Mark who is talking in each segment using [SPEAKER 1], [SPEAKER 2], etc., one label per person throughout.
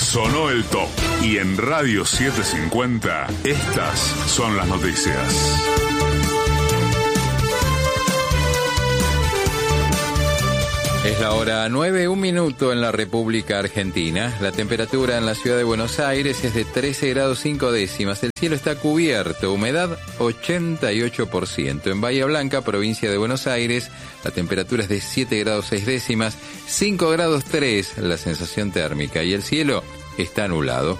[SPEAKER 1] Sonó el top. Y en Radio 750, estas son las noticias.
[SPEAKER 2] Es la hora 9, 1 minuto en la República Argentina. La temperatura en la ciudad de Buenos Aires es de 13 grados 5 décimas. El cielo está cubierto, humedad 88%. En Bahía Blanca, provincia de Buenos Aires, la temperatura es de 7 grados 6 décimas, 5 grados 3 la sensación térmica y el cielo está nublado.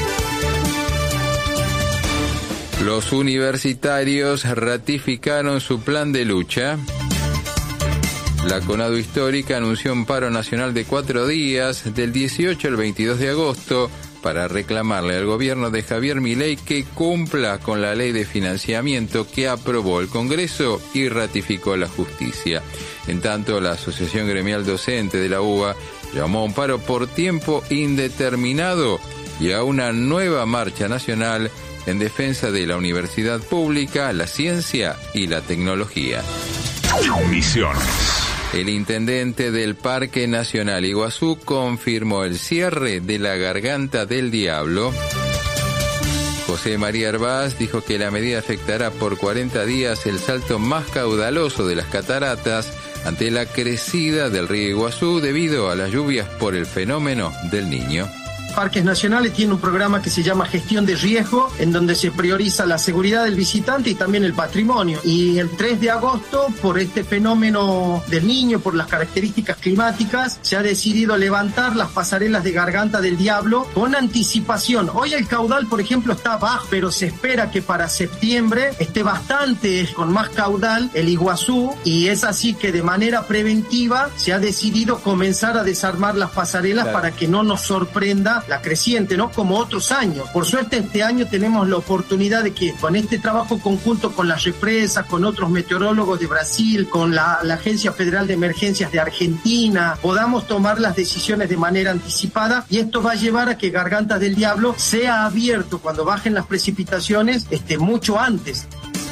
[SPEAKER 2] Los universitarios ratificaron su plan de lucha. La CONADU Histórica anunció un paro nacional de 4 días, del 18 al 22 de agosto, para reclamarle al gobierno de Javier Milei que cumpla con la ley de financiamiento que aprobó el Congreso y ratificó la justicia. En tanto, la Asociación Gremial Docente de la UBA llamó a un paro por tiempo indeterminado y a una nueva marcha nacional en defensa de la universidad pública, la ciencia y la tecnología.
[SPEAKER 1] Misiones.
[SPEAKER 2] El intendente del Parque Nacional Iguazú confirmó el cierre de la Garganta del Diablo. José María Herbaz dijo que la medida afectará por 40 días el salto más caudaloso de las cataratas ante la crecida del río Iguazú debido a las lluvias por el fenómeno del Niño.
[SPEAKER 3] Parques Nacionales tiene un programa que se llama Gestión de Riesgo, en donde se prioriza la seguridad del visitante y también el patrimonio. Y el 3 de agosto, por este fenómeno del Niño, por las características climáticas, se ha decidido levantar las pasarelas de Garganta del Diablo con anticipación. Hoy el caudal, por ejemplo, está bajo, pero se espera que para septiembre esté bastante con más caudal el Iguazú, y es así que de manera preventiva se ha decidido comenzar a desarmar las pasarelas para que no nos sorprenda la creciente, ¿no? Como otros años. Por suerte este año tenemos la oportunidad de que con este trabajo conjunto con las represas, con otros meteorólogos de Brasil, con la Agencia Federal de Emergencias de Argentina, podamos tomar las decisiones de manera anticipada, y esto va a llevar a que Gargantas del Diablo sea abierto cuando bajen las precipitaciones mucho antes.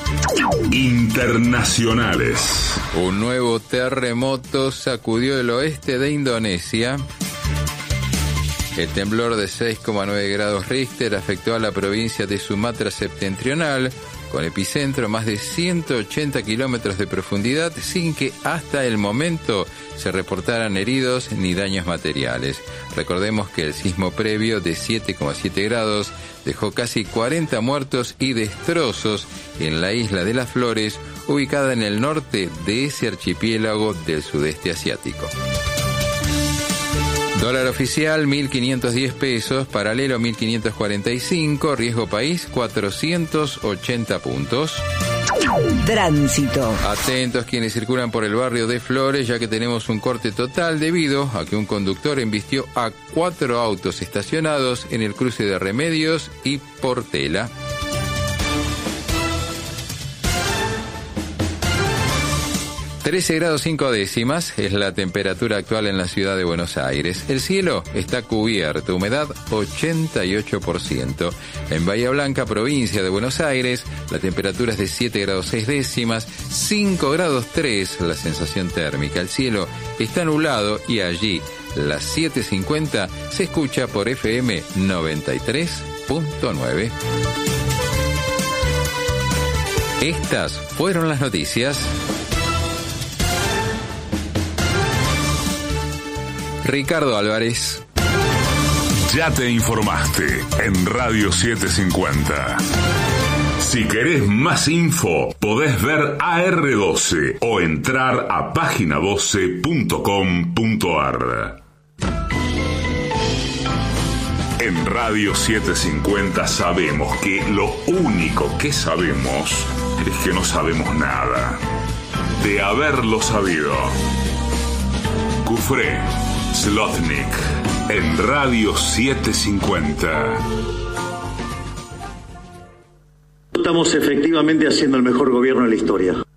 [SPEAKER 1] Internacionales.
[SPEAKER 2] Un nuevo terremoto sacudió el oeste de Indonesia. El temblor de 6,9 grados Richter afectó a la provincia de Sumatra septentrional, con epicentro a más de 180 kilómetros de profundidad, sin que hasta el momento se reportaran heridos ni daños materiales. Recordemos que el sismo previo de 7,7 grados dejó casi 40 muertos y destrozos en la isla de las Flores, ubicada en el norte de ese archipiélago del sudeste asiático. Dólar oficial 1.510 pesos, paralelo 1.545, riesgo país 480 puntos.
[SPEAKER 4] Tránsito.
[SPEAKER 2] Atentos quienes circulan por el barrio de Flores, ya que tenemos un corte total debido a que un conductor embistió a 4 autos estacionados en el cruce de Remedios y Portela. ...13 grados 5 décimas es la temperatura actual en la ciudad de Buenos Aires. El cielo está cubierto, humedad 88%. En Bahía Blanca, provincia de Buenos Aires, la temperatura es de 7 grados 6 décimas, 5 grados 3 la sensación térmica. El cielo está nublado y allí, las 7:50, se escucha por FM 93.9. Estas fueron las noticias. Ricardo Álvarez.
[SPEAKER 1] Ya te informaste en Radio 750. Si querés más info, podés ver AR12 o entrar a página12.com.ar. En Radio 750 sabemos que lo único que sabemos es que no sabemos nada. De haberlo sabido. Cufré, Slotnik, en Radio 750.
[SPEAKER 5] Estamos efectivamente haciendo el mejor gobierno de la historia.